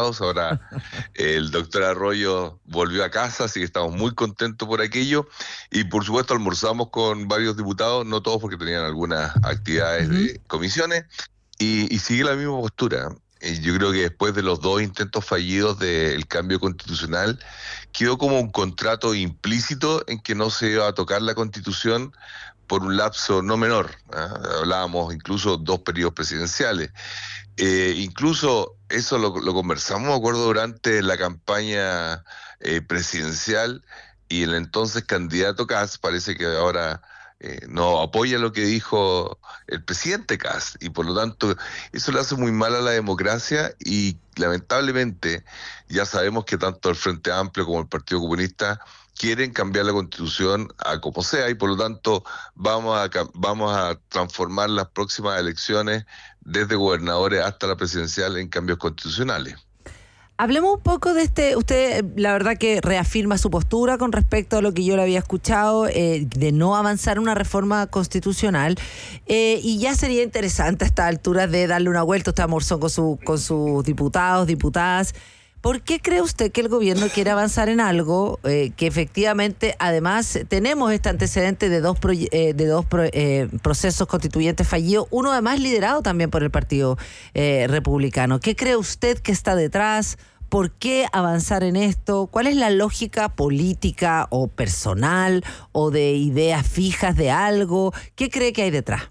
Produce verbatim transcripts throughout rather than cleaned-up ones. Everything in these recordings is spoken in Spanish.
diputados. Ahora el doctor Arroyo volvió a casa, así que estamos muy contentos por aquello. Y por supuesto almorzamos con varios diputados, no todos porque tenían algunas actividades Ujú. de comisiones, y, y sigue la misma postura. Y yo creo que después de los dos intentos fallidos del cambio constitucional, quedó como un contrato implícito en que no se iba a tocar la Constitución por un lapso no menor. ¿ah? Hablábamos incluso dos periodos presidenciales. Eh, incluso eso lo, lo conversamos, me acuerdo, durante la campaña eh, presidencial, y el entonces candidato Kast parece que ahora eh, no apoya lo que dijo el presidente Kast, y por lo tanto eso le hace muy mal a la democracia, y lamentablemente ya sabemos que tanto el Frente Amplio como el Partido Comunista quieren cambiar la Constitución a como sea, y por lo tanto vamos a vamos a transformar las próximas elecciones desde gobernadores hasta la presidencial en cambios constitucionales. Hablemos un poco de este, usted la verdad que reafirma su postura con respecto a lo que yo le había escuchado, eh, de no avanzar una reforma constitucional, eh, y ya sería interesante a esta altura de darle una vuelta. Usted almorzó con, su, con sus diputados, diputadas. ¿Por qué cree usted que el gobierno quiere avanzar en algo eh, que efectivamente, además, tenemos este antecedente de dos, proye- eh, de dos pro- eh, procesos constituyentes fallidos, uno además liderado también por el Partido eh, Republicano? ¿Qué cree usted que está detrás? ¿Por qué avanzar en esto? ¿Cuál es la lógica política o personal o de ideas fijas de algo? ¿Qué cree que hay detrás?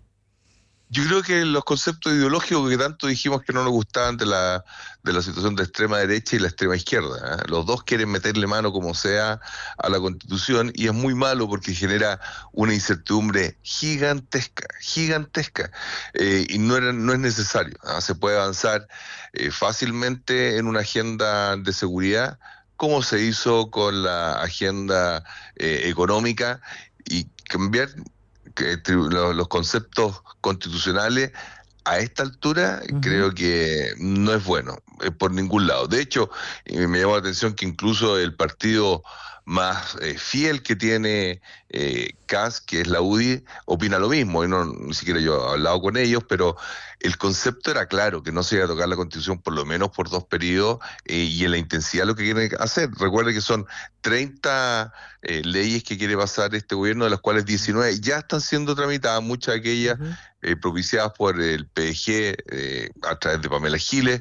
Yo creo que los conceptos ideológicos que tanto dijimos que no nos gustaban de la, de la situación de extrema derecha y la extrema izquierda, ¿eh? Los dos quieren meterle mano como sea a la Constitución, y es muy malo porque genera una incertidumbre gigantesca, gigantesca, eh, y no, era, no es necesario. ¿eh? Se puede avanzar eh, fácilmente en una agenda de seguridad, como se hizo con la agenda eh, económica, y cambiar que los conceptos constitucionales a esta altura. Uh-huh. Creo que no es bueno eh, por ningún lado. De hecho, eh, me llamó la atención que incluso el partido más eh, fiel que tiene eh, Kast, que es la U D I, opina lo mismo, y no ni siquiera yo he hablado con ellos, pero el concepto era claro, que no se iba a tocar la Constitución por lo menos por dos periodos, eh, y en la intensidad lo que quieren hacer. Recuerde que son treinta eh, leyes que quiere pasar este gobierno, de las cuales diecinueve ya están siendo tramitadas, muchas de aquellas uh-huh. eh, propiciadas por el P D G eh, a través de Pamela Giles,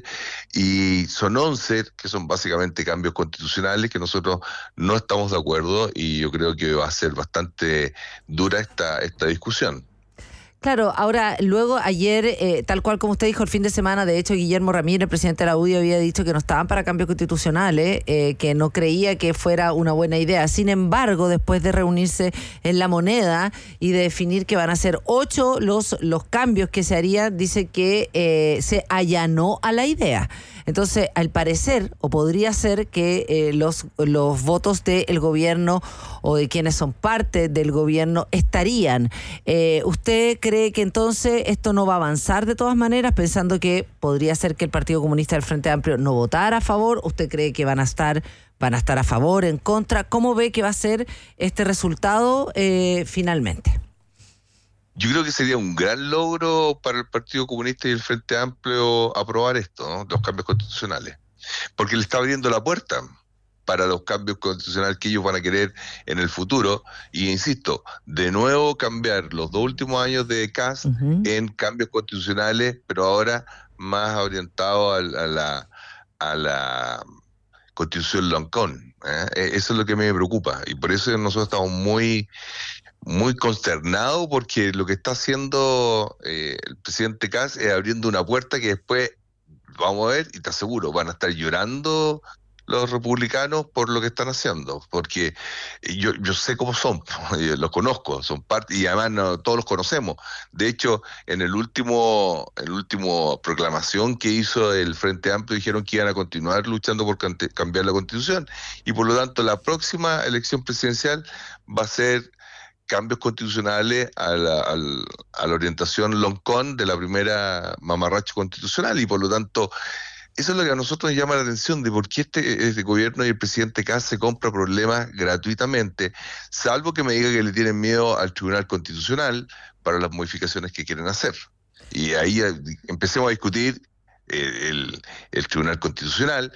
y son once que son básicamente cambios constitucionales que nosotros no estamos de acuerdo, y yo creo que va a ser bastante dura esta, esta discusión. Claro, ahora, luego ayer, eh, tal cual como usted dijo, el fin de semana, de hecho, Guillermo Ramírez, presidente de la U D I, había dicho que no estaban para cambios constitucionales, eh, que no creía que fuera una buena idea. Sin embargo, después de reunirse en La Moneda y de definir que van a ser ocho los, los cambios que se harían, dice que eh, se allanó a la idea. Entonces, al parecer, o podría ser que eh, los, los votos del gobierno o de quienes son parte del gobierno estarían. Eh, ¿Usted cree que entonces esto no va a avanzar de todas maneras, pensando que podría ser que el Partido Comunista del Frente Amplio no votara a favor? ¿Usted cree que van a estar, van a estar a favor, en contra? ¿Cómo ve que va a ser este resultado eh, finalmente? Yo creo que sería un gran logro para el Partido Comunista y el Frente Amplio aprobar esto, ¿no? Los cambios constitucionales, porque le está abriendo la puerta para los cambios constitucionales que ellos van a querer en el futuro. Y insisto, de nuevo cambiar los dos últimos años de Kast uh-huh. en cambios constitucionales, pero ahora más orientado a, a la a la Constitución Loncón. ¿eh? Eso es lo que me preocupa, y por eso nosotros estamos muy muy consternado, porque lo que está haciendo eh, el presidente Kast es abriendo una puerta que después, vamos a ver, y te aseguro, van a estar llorando los republicanos por lo que están haciendo, porque yo, yo sé cómo son, los conozco, son parte, y además no, todos los conocemos. De hecho, en el último, el último proclamación que hizo el Frente Amplio, dijeron que iban a continuar luchando por cante, cambiar la Constitución, y por lo tanto la próxima elección presidencial va a ser cambios constitucionales a la, a la, a la orientación Loncón de la primera mamarracho constitucional, y por lo tanto eso es lo que a nosotros nos llama la atención, de por qué este, este gobierno y el presidente Kast se compra problemas gratuitamente, salvo que me diga que le tienen miedo al Tribunal Constitucional para las modificaciones que quieren hacer. Y ahí empecemos a discutir eh, el, el Tribunal Constitucional,